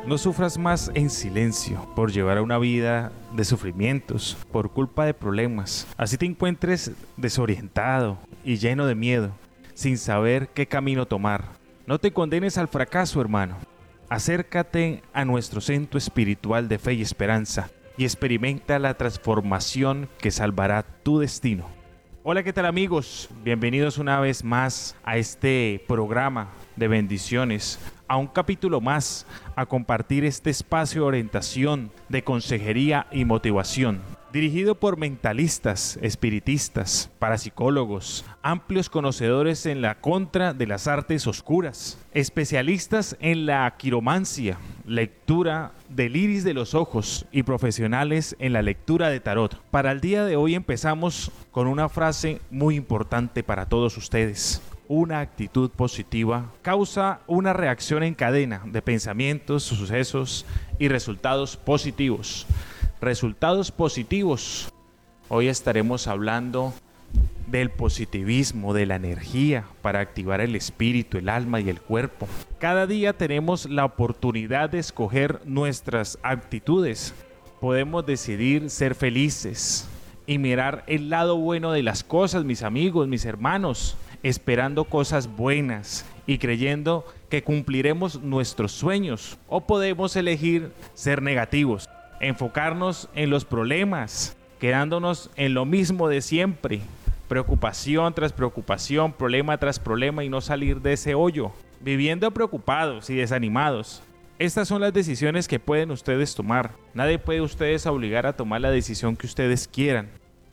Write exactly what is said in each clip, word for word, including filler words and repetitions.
No sufras más en silencio por llevar una vida de sufrimientos, por culpa de problemas. Así te encuentres desorientado y lleno de miedo, sin saber qué camino tomar. No te condenes al fracaso, hermano. Acércate a nuestro centro espiritual de fe y esperanza y experimenta la transformación que salvará tu destino. Hola, ¿qué tal, amigos? Bienvenidos una vez más a este programa de bendiciones, a un capítulo más, a compartir este espacio de orientación, de consejería y motivación, dirigido por mentalistas, espiritistas, parapsicólogos, amplios conocedores en la contra de las artes oscuras, especialistas en la quiromancia, lectura del iris de los ojos y profesionales en la lectura de tarot. Para el día de hoy empezamos con una frase muy importante para todos ustedes. Una actitud positiva causa una reacción en cadena de pensamientos, sucesos y resultados positivos. Resultados positivos. Hoy estaremos hablando del positivismo, de la energía para activar el espíritu, el alma y el cuerpo. Cada día tenemos la oportunidad de escoger nuestras actitudes. Podemos decidir ser felices y mirar el lado bueno de las cosas, mis amigos, mis hermanos, esperando cosas buenas y creyendo que cumpliremos nuestros sueños. O podemos elegir ser negativos, enfocarnos en los problemas, quedándonos en lo mismo de siempre, preocupación tras preocupación, problema tras problema y no salir de ese hoyo, viviendo preocupados y desanimados. Estas son las decisiones que pueden ustedes tomar. Nadie puede ustedes obligar a tomar la decisión que ustedes quieran.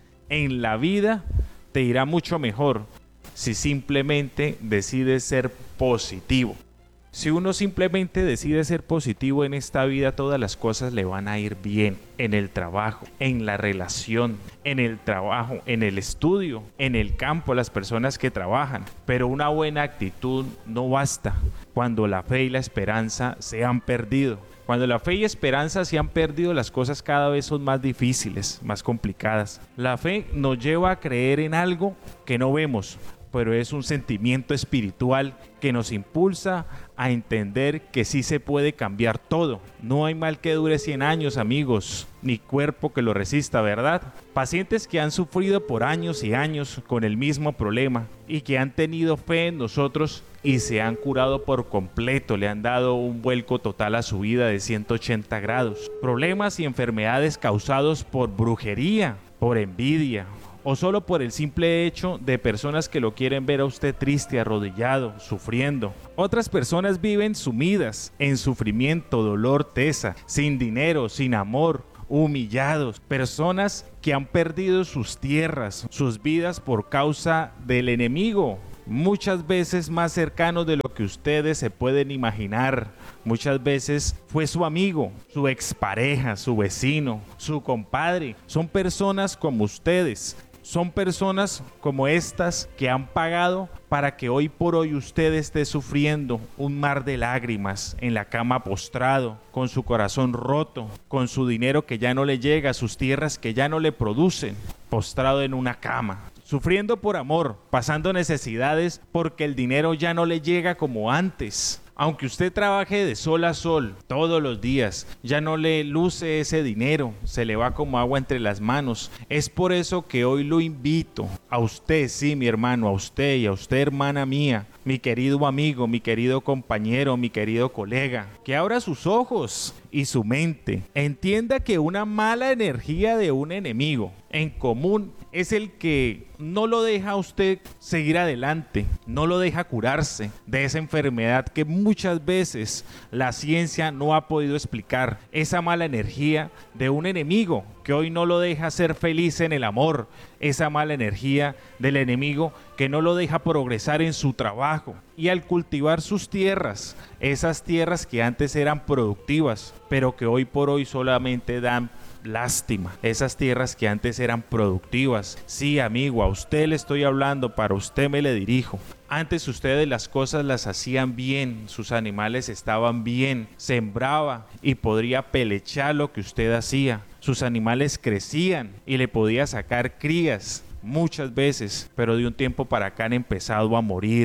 En la vida te irá mucho mejor si simplemente decides ser positivo. Si uno simplemente decide ser positivo en esta vida, todas las cosas le van a ir bien. En el trabajo, en la relación, en el trabajo, en el estudio, en el campo, las personas que trabajan. Pero una buena actitud no basta cuando la fe y la esperanza se han perdido. Cuando la fe y esperanza se han perdido, las cosas cada vez son más difíciles, más complicadas. La fe nos lleva a creer en algo que no vemos, pero es un sentimiento espiritual que nos impulsa a entender que sí se puede cambiar todo. No hay mal que dure cien años, amigos, ni cuerpo que lo resista, ¿verdad? Pacientes que han sufrido por años y años con el mismo problema y que han tenido fe en nosotros y se han curado por completo, le han dado un vuelco total a su vida de ciento ochenta grados. Problemas y enfermedades causados por brujería, por envidia, o solo por el simple hecho de personas que lo quieren ver a usted triste, arrodillado, sufriendo. Otras personas viven sumidas en sufrimiento, dolor, tesa, sin dinero, sin amor, humillados. Personas que han perdido sus tierras, sus vidas por causa del enemigo. Muchas veces más cercanos de lo que ustedes se pueden imaginar. Muchas veces fue su amigo, su expareja, su vecino, su compadre. Son personas como ustedes. Son personas como estas que han pagado para que hoy por hoy usted esté sufriendo un mar de lágrimas en la cama postrado, con su corazón roto, con su dinero que ya no le llega, sus tierras que ya no le producen, postrado en una cama, sufriendo por amor, pasando necesidades porque el dinero ya no le llega como antes. Aunque usted trabaje de sol a sol todos los días, ya no le luce ese dinero, se le va como agua entre las manos. Es por eso que hoy lo invito a usted, sí, mi hermano, a usted y a usted, hermana mía, mi querido amigo, mi querido compañero, mi querido colega, que abra sus ojos y su mente. Entienda que una mala energía de un enemigo en común es el que no lo deja a usted seguir adelante, no lo deja curarse de esa enfermedad que muchas veces la ciencia no ha podido explicar. Esa mala energía de un enemigo que hoy no lo deja ser feliz en el amor, esa mala energía del enemigo que no lo deja progresar en su trabajo y al cultivar sus tierras, esas tierras que antes eran productivas, pero que hoy por hoy solamente dan lástima. Esas tierras que antes eran productivas. Sí, amigo, a usted le estoy hablando, para usted me le dirijo. Antes ustedes las cosas las hacían bien, sus animales estaban bien, sembraba y podría pelechar lo que usted hacía. Sus animales crecían y le podía sacar crías muchas veces, pero de un tiempo para acá han empezado a morir,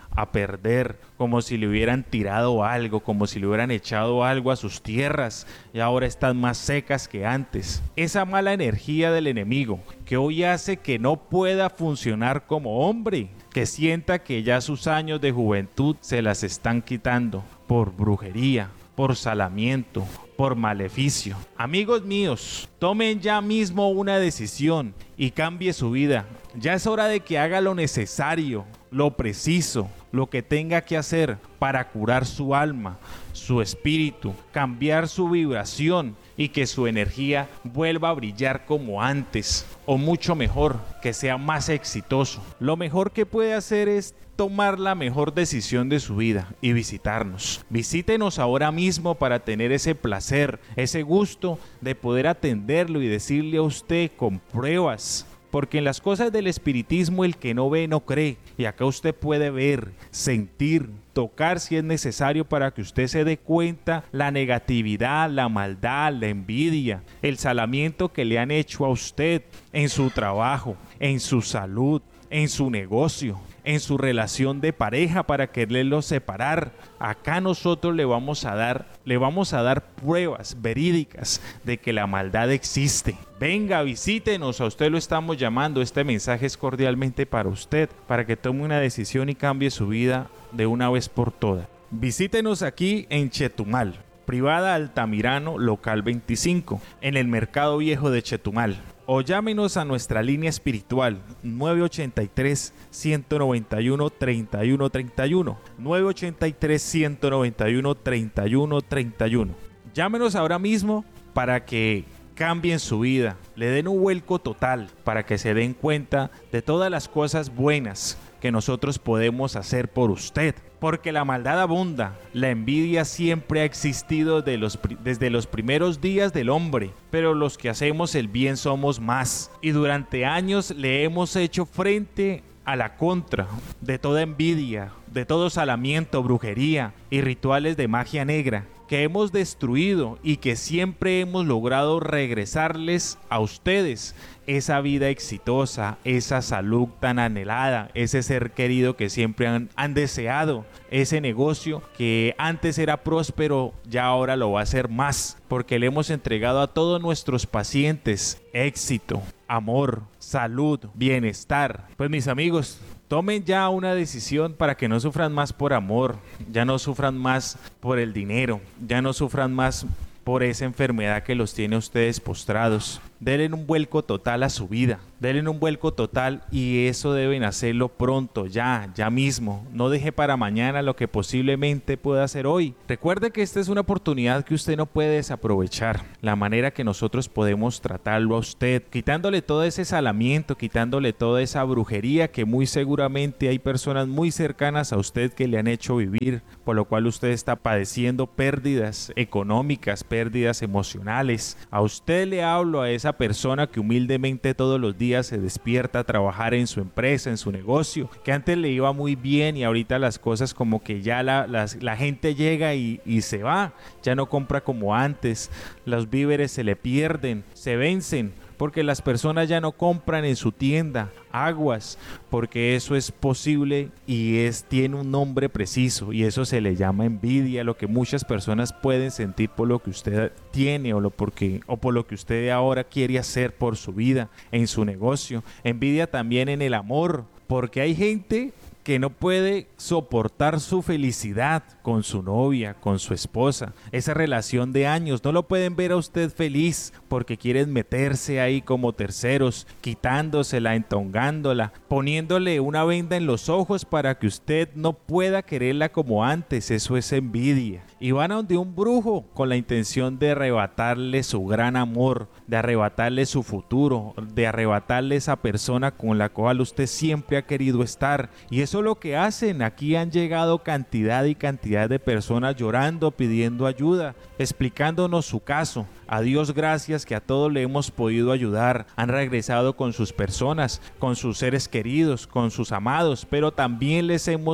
a perder, como si le hubieran tirado algo, como si le hubieran echado algo a sus tierras y ahora están más secas que antes. Esa mala energía del enemigo que hoy hace que no pueda funcionar como hombre, que sienta que ya sus años de juventud se las están quitando por brujería, por salamiento, por maleficio. Amigos míos, tomen ya mismo una decisión y cambie su vida. Ya es hora de que haga lo necesario, lo preciso, lo que tenga que hacer para curar su alma, su espíritu, cambiar su vibración y que su energía vuelva a brillar como antes, o mucho mejor, que sea más exitoso. Lo mejor que puede hacer es tomar la mejor decisión de su vida y visitarnos. Visítenos ahora mismo para tener ese placer, ese gusto de poder atenderlo y decirle a usted con pruebas. Porque en las cosas del espiritismo el que no ve no cree, y acá usted puede ver, sentir, tocar si es necesario para que usted se dé cuenta la negatividad, la maldad, la envidia, el salamiento que le han hecho a usted en su trabajo, en su salud, en su negocio, en su relación de pareja para quererlo separar. Acá nosotros le vamos a dar, le vamos a dar pruebas verídicas de que la maldad existe. Venga, visítenos, a usted lo estamos llamando. Este mensaje es cordialmente para usted, para que tome una decisión y cambie su vida de una vez por todas. Visítenos aquí en Chetumal, Privada Altamirano, local veinticinco, en el Mercado Viejo de Chetumal. O llámenos a nuestra línea espiritual nueve ochenta y tres, ciento noventa y uno, treinta y uno treinta y uno, nueve ochenta y tres, ciento noventa y uno, treinta y uno treinta y uno. Llámenos ahora mismo para que cambien su vida, le den un vuelco total, para que se den cuenta de todas las cosas buenas que nosotros podemos hacer por usted. Porque la maldad abunda, la envidia siempre ha existido de los, desde los primeros días del hombre, pero los que hacemos el bien somos más. Y durante años le hemos hecho frente a la contra de toda envidia, de todo salamiento, brujería y rituales de magia negra que hemos destruido y que siempre hemos logrado regresarles a ustedes esa vida exitosa, esa salud tan anhelada, ese ser querido que siempre han, han deseado, ese negocio que antes era próspero, ya ahora lo va a ser más, porque le hemos entregado a todos nuestros pacientes éxito, amor, salud, bienestar. Pues mis amigos, tomen ya una decisión para que no sufran más por amor, ya no sufran más por el dinero, ya no sufran más por esa enfermedad que los tiene a ustedes postrados. Denle un vuelco total a su vida, denle un vuelco total, y eso deben hacerlo pronto, ya, ya mismo. No deje para mañana lo que posiblemente pueda hacer hoy. Recuerde que esta es una oportunidad que usted no puede desaprovechar. La manera que nosotros podemos tratarlo a usted, quitándole todo ese salamiento, quitándole toda esa brujería que muy seguramente hay personas muy cercanas a usted que le han hecho vivir, por lo cual usted está padeciendo pérdidas económicas, pérdidas emocionales. A usted le hablo, a esa persona que humildemente todos los días se despierta a trabajar en su empresa, en su negocio, que antes le iba muy bien y ahorita las cosas como que ya la, las, la gente llega y, y se va, ya no compra como antes, los víveres se le pierden, se vencen, porque las personas ya no compran en su tienda aguas, porque eso es posible y es, tiene un nombre preciso, y eso se le llama envidia, lo que muchas personas pueden sentir por lo que usted tiene o, lo porque, o por lo que usted ahora quiere hacer por su vida, en su negocio. Envidia también en el amor, porque hay gente que no puede soportar su felicidad con su novia, con su esposa, esa relación de años. No lo pueden ver a usted feliz porque quieren meterse ahí como terceros, quitándosela, entongándola, poniéndole una venda en los ojos para que usted no pueda quererla como antes. Eso es envidia. Y van a donde un brujo con la intención de arrebatarle su gran amor, de arrebatarle su futuro, de arrebatarle esa persona con la cual usted siempre ha querido estar. Y eso es lo que hacen. Aquí han llegado cantidad y cantidad de personas llorando, pidiendo ayuda, explicándonos su caso. A Dios gracias que a todos le hemos podido ayudar. Han regresado con sus personas, con sus seres queridos, con sus amados, pero también les hemos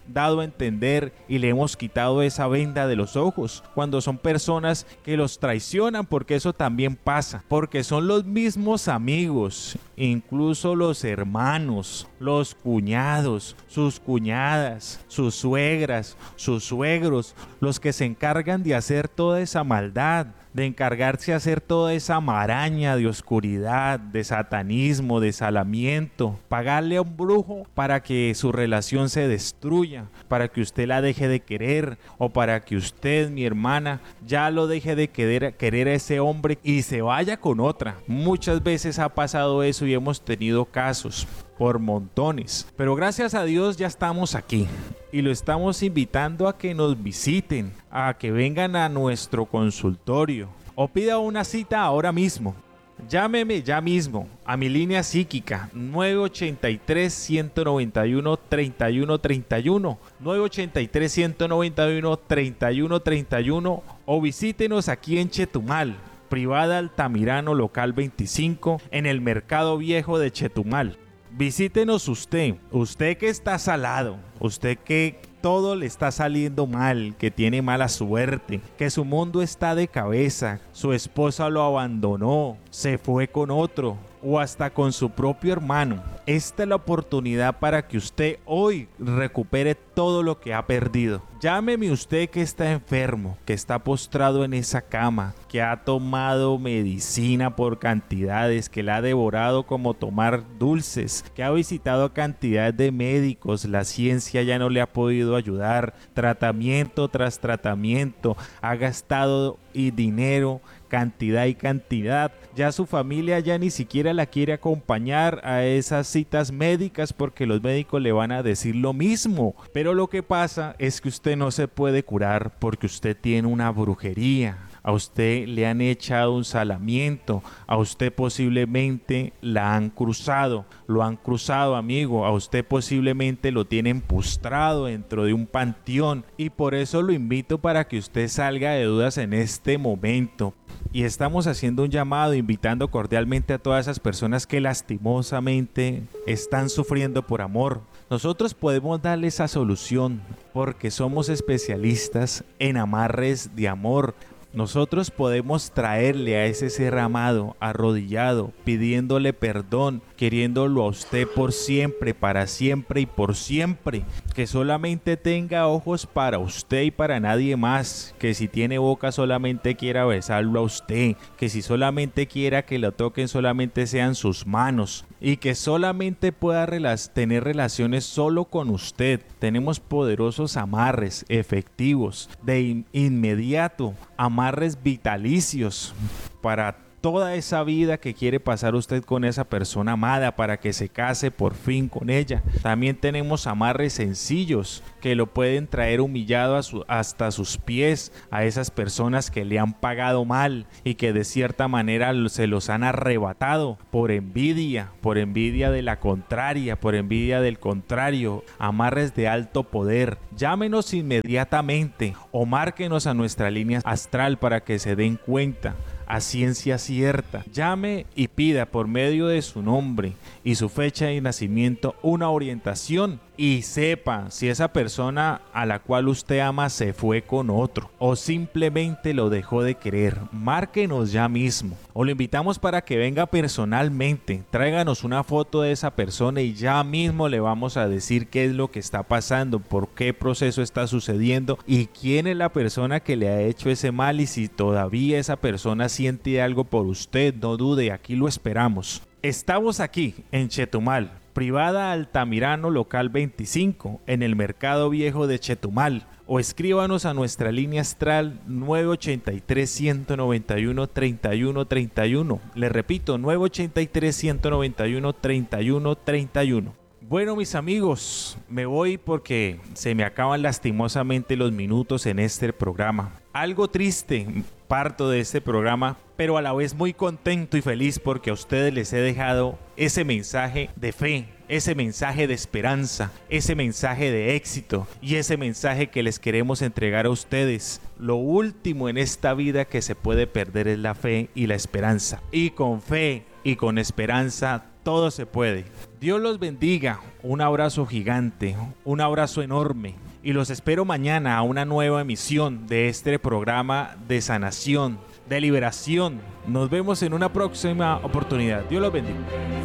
dado a entender y le hemos quitado esa venda de los ojos, cuando son personas que los traicionan, porque eso también pasa, porque son los mismos amigos, incluso los hermanos, los cuñados, sus cuñadas, sus suegras, sus suegros, los que se encargan de hacer toda esa maldad, de encargarse de hacer toda esa maraña de oscuridad, de satanismo, de salamiento, pagarle a un brujo para que su relación se destruya, para que usted la deje de querer, o para que usted, mi hermana, ya lo deje de querer, querer a ese hombre y se vaya con otra. Muchas veces ha pasado eso y hemos tenido casos por montones, pero gracias a Dios ya estamos aquí y lo estamos invitando a que nos visiten, a que vengan a nuestro consultorio o pida una cita ahora mismo. Llámeme ya mismo a mi línea psíquica nueve ochenta y tres, ciento noventa y uno, treinta y uno treinta y uno, nueve ochenta y tres, ciento noventa y uno, treinta y uno treinta y uno, o visítenos aquí en Chetumal, Privada Altamirano Local veinticinco, en el Mercado Viejo de Chetumal. Visítenos usted, usted que está salado, usted que todo le está saliendo mal, que tiene mala suerte, que su mundo está de cabeza, su esposa lo abandonó, se fue con otro o hasta con su propio hermano. Esta es la oportunidad para que usted hoy recupere todo lo que ha perdido. Llámeme usted que está enfermo, que está postrado en esa cama, que ha tomado medicina por cantidades, que la ha devorado como tomar dulces, que ha visitado a cantidad de médicos, la ciencia ya no le ha podido ayudar, tratamiento tras tratamiento, ha gastado y dinero, cantidad y cantidad. Ya su familia ya ni siquiera la quiere acompañar a esas citas médicas porque los médicos le van a decir lo mismo. Pero lo que pasa es que usted no se puede curar porque usted tiene una brujería. A usted le han echado un salamiento, a usted posiblemente la han cruzado, lo han cruzado, amigo, a usted posiblemente lo tienen postrado dentro de un panteón, y por eso lo invito para que usted salga de dudas en este momento. Y estamos haciendo un llamado, invitando cordialmente a todas esas personas que lastimosamente están sufriendo por amor. Nosotros podemos darle esa solución porque somos especialistas en amarres de amor. Nosotros podemos traerle a ese ser amado, arrodillado, pidiéndole perdón, queriéndolo a usted por siempre, para siempre y por siempre. Que solamente tenga ojos para usted y para nadie más. Que si tiene boca solamente quiera besarlo a usted. Que si solamente quiera que lo toquen solamente sean sus manos. Y que solamente pueda rela- tener relaciones solo con usted. Tenemos poderosos amarres efectivos de in- inmediato. Amarres vitalicios para toda esa vida que quiere pasar usted con esa persona amada, para que se case por fin con ella. También tenemos amarres sencillos que lo pueden traer humillado a su, hasta sus pies a esas personas que le han pagado mal y que de cierta manera se los han arrebatado por envidia, por envidia de la contraria, por envidia del contrario. Amarres de alto poder. Llámenos inmediatamente o márquenos a nuestra línea astral para que se den cuenta. A ciencia cierta, llame y pida por medio de su nombre y su fecha de nacimiento una orientación y sepa si esa persona a la cual usted ama se fue con otro o simplemente lo dejó de querer. Márquenos ya mismo o lo invitamos para que venga personalmente, tráiganos una foto de esa persona y ya mismo le vamos a decir qué es lo que está pasando, por qué proceso está sucediendo y quién es la persona que le ha hecho ese mal, y si todavía esa persona siente algo por usted, no dude, aquí lo esperamos. Estamos aquí en Chetumal, Privada Altamirano Local veinticinco, en el Mercado Viejo de Chetumal, o escríbanos a nuestra línea astral nueve ochenta y tres, ciento noventa y uno, treinta y uno treinta y uno. Le repito, nueve ochenta y tres, ciento noventa y uno, treinta y uno treinta y uno. Bueno, mis amigos, me voy porque se me acaban lastimosamente los minutos en este programa. Algo triste parto de este programa, pero a la vez muy contento y feliz porque a ustedes les he dejado ese mensaje de fe, ese mensaje de esperanza, ese mensaje de éxito y ese mensaje que les queremos entregar a ustedes. Lo último en esta vida que se puede perder es la fe y la esperanza. Y con fe y con esperanza todo se puede. Dios los bendiga. un abrazo gigante, un abrazo enorme. Y los espero mañana a una nueva emisión de este programa de sanación, de liberación. Nos vemos en una próxima oportunidad. Dios los bendiga.